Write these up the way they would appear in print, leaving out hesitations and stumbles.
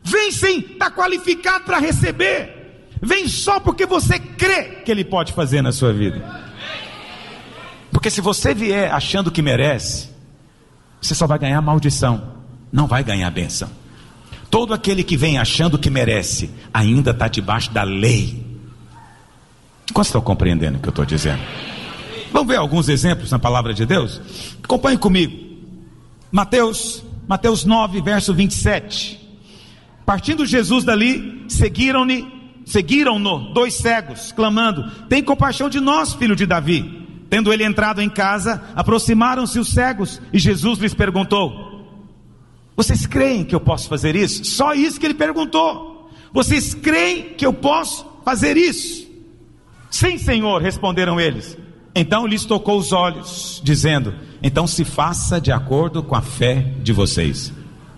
Vem sem estar qualificado para receber. Vem só porque você crê que Ele pode fazer na sua vida. Porque se você vier achando que merece, você só vai ganhar maldição, não vai ganhar bênção. Todo aquele que vem achando que merece, ainda está debaixo da lei. Quantos estão compreendendo o que eu estou dizendo? Vamos ver alguns exemplos na palavra de Deus? Acompanhe comigo. Mateus 9, verso 27. Partindo Jesus dali, seguiram-no 2 cegos, clamando: tem compaixão de nós, filho de Davi. Tendo ele entrado em casa, aproximaram-se os cegos, e Jesus lhes perguntou: vocês creem que eu posso fazer isso? Só isso que ele perguntou. Vocês creem que eu posso fazer isso? Sim, Senhor, responderam eles. Então lhes tocou os olhos, dizendo: então se faça de acordo com a fé de vocês.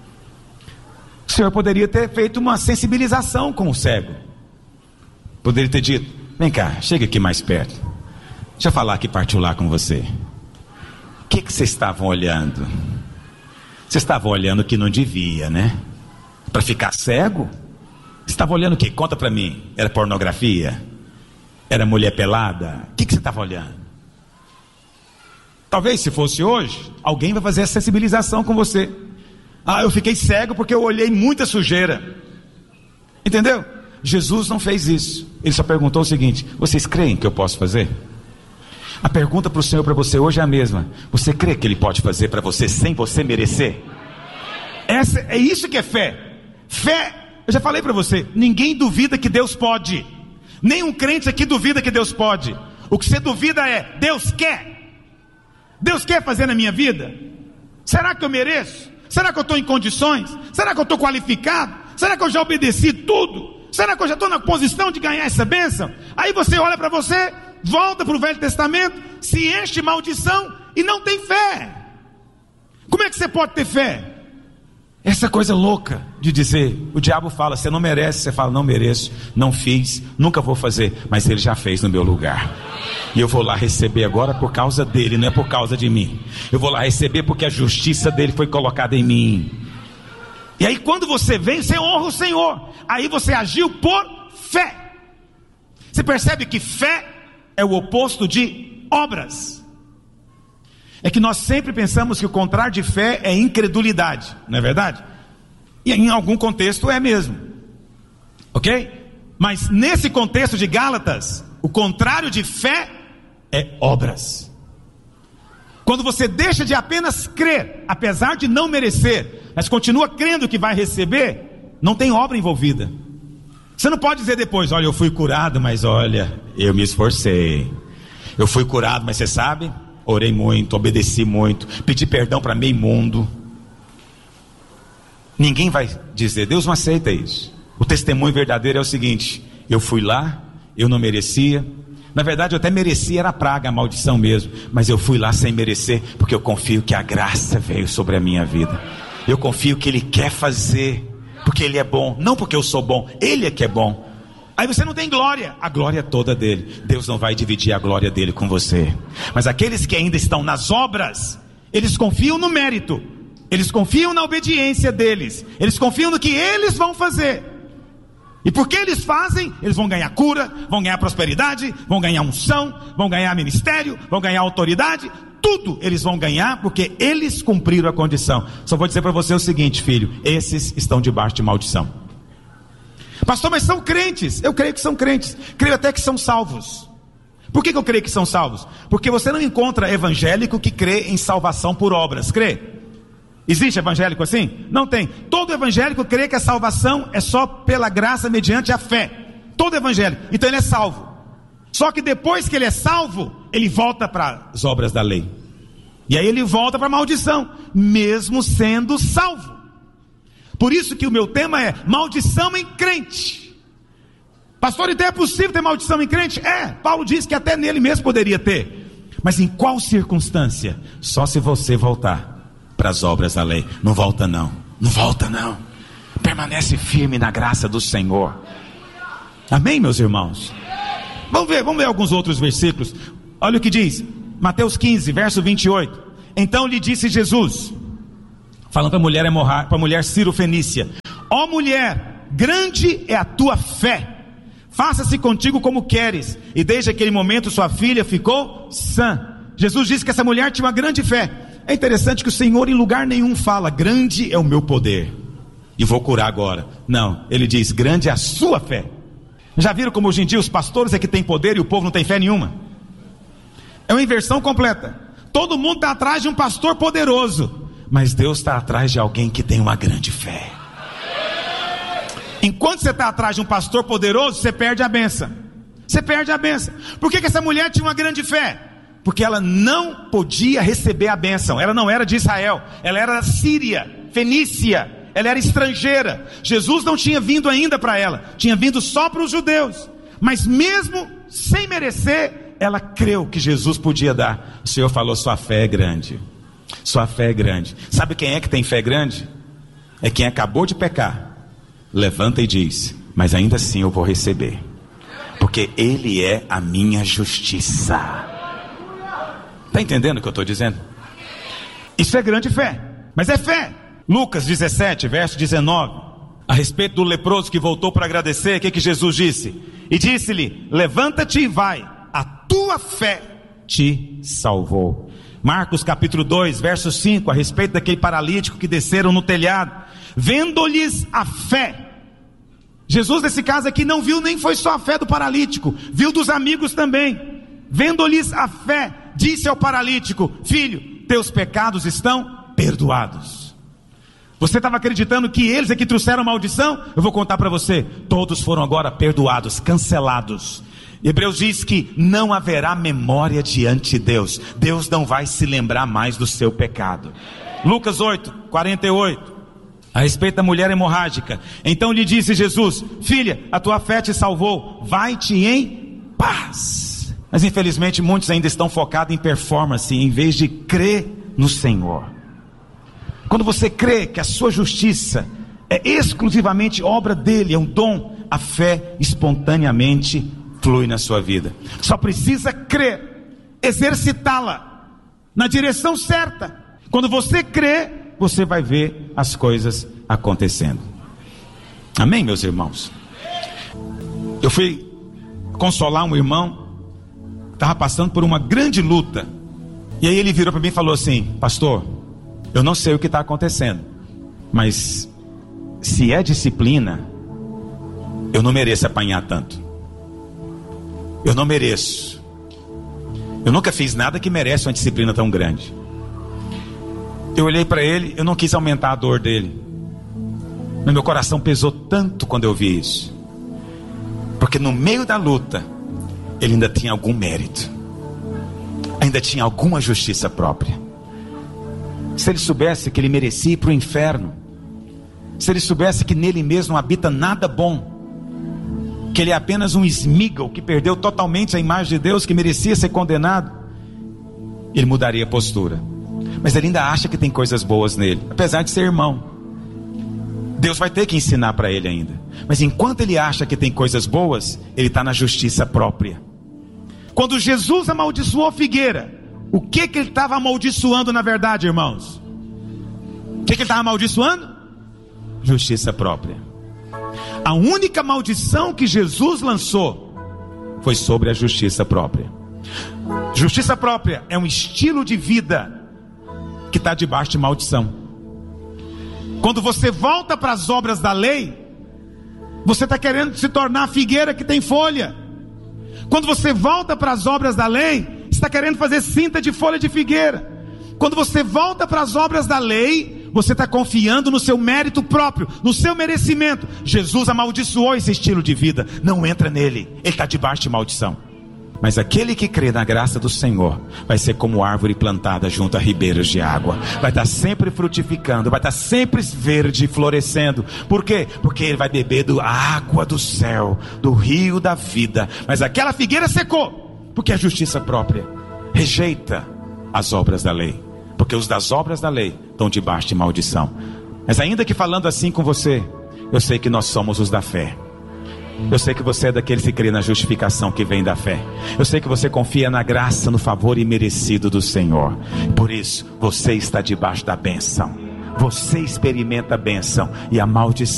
O Senhor poderia ter feito uma sensibilização com o cego. Poderia ter dito: vem cá, chega aqui mais perto. Deixa eu falar aqui particular com você. O que vocês estavam olhando? Vocês estavam olhando o que não devia, né? Para ficar cego? Você estava olhando o quê? Conta para mim. Era pornografia? Era mulher pelada? O que você estava olhando? Talvez se fosse hoje, alguém vai fazer a sensibilização com você. Eu fiquei cego porque eu olhei muita sujeira. Entendeu? Jesus não fez isso. Ele só perguntou o seguinte: vocês creem que eu posso fazer? A pergunta para o Senhor, para você hoje é a mesma. Você crê que Ele pode fazer para você sem você merecer? É isso que é fé. Fé, eu já falei para você, ninguém duvida que Deus pode. Nenhum crente aqui duvida que Deus pode. O que você duvida é: Deus quer. Deus quer fazer na minha vida? Será que eu mereço? Será que eu estou em condições? Será que eu estou qualificado? Será que eu já obedeci tudo? Será que eu já estou na posição de ganhar essa bênção? Aí você olha para você, volta para o Velho Testamento, se enche de maldição e não tem fé. Como é que você pode ter fé? Essa coisa louca de dizer, o diabo fala: você não merece. Você fala: não mereço, não fiz, nunca vou fazer. Mas Ele já fez no meu lugar, e eu vou lá receber agora por causa dele, não é por causa de mim. Eu vou lá receber porque a justiça dele foi colocada em mim. E aí quando você vem, você honra o Senhor. Aí você agiu por fé. Você percebe que fé é o oposto de obras. É que nós sempre pensamos que o contrário de fé é incredulidade, não é verdade? E em algum contexto é mesmo, ok? Mas nesse contexto de Gálatas, o contrário de fé é obras. Quando você deixa de apenas crer, apesar de não merecer, mas continua crendo que vai receber, não tem obra envolvida. Você não pode dizer depois: olha, eu fui curado, mas olha, eu me esforcei. Eu fui curado, mas você sabe, orei muito, obedeci muito, pedi perdão para meio mundo. Ninguém vai dizer, Deus não aceita isso. O testemunho verdadeiro é o seguinte: eu fui lá, eu não merecia. Na verdade eu até merecia, era a praga, a maldição mesmo, mas eu fui lá sem merecer, porque eu confio que a graça veio sobre a minha vida. Eu confio que Ele quer fazer, porque Ele é bom, não porque eu sou bom, Ele é que é bom. Aí você não tem glória, a glória é toda dele. Deus não vai dividir a glória dele com você. Mas aqueles que ainda estão nas obras, eles confiam no mérito, eles confiam na obediência deles, eles confiam no que eles vão fazer. E porque eles fazem, eles vão ganhar cura, vão ganhar prosperidade, vão ganhar unção, vão ganhar ministério, vão ganhar autoridade. Tudo eles vão ganhar porque eles cumpriram a condição. Só vou dizer para você o seguinte, filho: esses estão debaixo de maldição. Pastor, mas são crentes. Eu creio que são crentes, creio até que são salvos. Por que eu creio que são salvos? Porque você não encontra evangélico que crê em salvação por obras. Crê? Existe evangélico assim? Não tem. Todo evangélico crê que a salvação é só pela graça mediante a fé. Todo evangélico. Então ele é salvo. Só que depois que ele é salvo, ele volta para as obras da lei. E aí ele volta para a maldição, mesmo sendo salvo. Por isso que o meu tema é maldição em crente. Pastor, então é possível ter maldição em crente? Paulo diz que até nele mesmo poderia ter. Mas em qual circunstância? Só se você voltar para as obras da lei. Não volta não, não volta não. Permanece firme na graça do Senhor. Amém, meus irmãos? Vamos ver alguns outros versículos. Olha o que diz Mateus 15, verso 28. Então lhe disse Jesus, falando para a mulher Ciro-fenícia: Ó mulher, grande é a tua fé, faça-se contigo como queres. E desde aquele momento sua filha ficou sã. Jesus disse que essa mulher tinha uma grande fé. É interessante que o Senhor em lugar nenhum fala, grande é o meu poder e vou curar agora. Não, ele diz, grande é a sua fé. Já viram como hoje em dia os pastores é que tem poder e o povo não tem fé nenhuma? É uma inversão completa. Todo mundo está atrás de um pastor poderoso, mas Deus está atrás de alguém que tem uma grande fé. Enquanto você está atrás de um pastor poderoso, você perde a bênção. Você perde a bênção. Por que essa mulher tinha uma grande fé? Porque ela não podia receber a bênção. Ela não era de Israel, ela era da Síria, Fenícia. Ela era estrangeira. Jesus não tinha vindo ainda para ela, tinha vindo só para os judeus. Mas mesmo sem merecer, ela creu que Jesus podia dar. O Senhor falou, sua fé é grande. Sua fé é grande. Sabe quem é que tem fé grande? É quem acabou de pecar. Levanta e diz, mas ainda assim eu vou receber, porque Ele é a minha justiça. Está entendendo o que eu estou dizendo? Isso é grande fé, mas é fé. Lucas 17, verso 19, a respeito do leproso que voltou para agradecer, o que Jesus disse? E disse-lhe, levanta-te e vai, a tua fé te salvou. Marcos capítulo 2, verso 5, a respeito daquele paralítico que desceram no telhado, vendo-lhes a fé. Jesus nesse caso aqui não viu nem foi só a fé do paralítico, viu dos amigos também. Vendo-lhes a fé, disse ao paralítico, filho, teus pecados estão perdoados. Você estava acreditando que eles é que trouxeram maldição? Eu vou contar para você, todos foram agora perdoados, cancelados. Hebreus diz que não haverá memória diante de Deus. Deus não vai se lembrar mais do seu pecado. Lucas 8, 48, a respeito da mulher hemorrágica. Então lhe disse Jesus, filha, a tua fé te salvou, vai-te em paz. Mas infelizmente muitos ainda estão focados em performance, em vez de crer no Senhor. Quando você crê que a sua justiça é exclusivamente obra dele, é um dom, a fé espontaneamente flui na sua vida. Só precisa crer, exercitá-la na direção certa. Quando você crê, você vai ver as coisas acontecendo. Amém, meus irmãos? Eu fui consolar um irmão, estava passando por uma grande luta, e aí ele virou para mim e falou assim, pastor, eu não sei o que está acontecendo, mas se é disciplina, eu não mereço apanhar tanto. Eu não mereço. Eu nunca fiz nada que merece uma disciplina tão grande. Eu olhei para ele, eu não quis aumentar a dor dele, mas meu coração pesou tanto quando eu vi isso, porque no meio da luta ele ainda tinha algum mérito, ainda tinha alguma justiça própria. Se ele soubesse que ele merecia ir para o inferno, se ele soubesse que nele mesmo não habita nada bom, que ele é apenas um esmígal que perdeu totalmente a imagem de Deus, que merecia ser condenado, ele mudaria a postura. Mas ele ainda acha que tem coisas boas nele, apesar de ser irmão. Deus vai ter que ensinar para ele ainda. Mas enquanto ele acha que tem coisas boas, ele está na justiça própria. Quando Jesus amaldiçoou a figueira, o que ele estava amaldiçoando na verdade, irmãos? O que ele estava amaldiçoando? Justiça própria. A única maldição que Jesus lançou foi sobre a justiça própria. Justiça própria é um estilo de vida que está debaixo de maldição. Quando você volta para as obras da lei, você está querendo se tornar a figueira que tem folha. Quando você volta para as obras da lei, você está querendo fazer cinta de folha de figueira. Quando você volta para as obras da lei, você está confiando no seu mérito próprio, no seu merecimento. Jesus amaldiçoou esse estilo de vida, não entra nele, ele está debaixo de maldição. Mas aquele que crê na graça do Senhor vai ser como árvore plantada junto a ribeiros de água, vai estar sempre frutificando, vai estar sempre verde e florescendo. Por quê? Porque ele vai beber da água do céu, do rio da vida. Mas aquela figueira secou, porque a justiça própria rejeita as obras da lei, porque os das obras da lei estão debaixo de maldição. Mas ainda que falando assim com você, eu sei que nós somos os da fé. Eu sei que você é daqueles que crê na justificação que vem da fé. Eu sei que você confia na graça, no favor imerecido do Senhor. Por isso, você está debaixo da bênção. Você experimenta a bênção e a maldição